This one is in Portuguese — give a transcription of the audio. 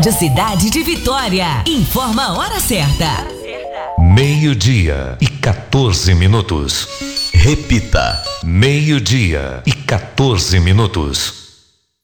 Rádio Cidade de Vitória. Informa a hora certa. 12:14. Repita. 12:14.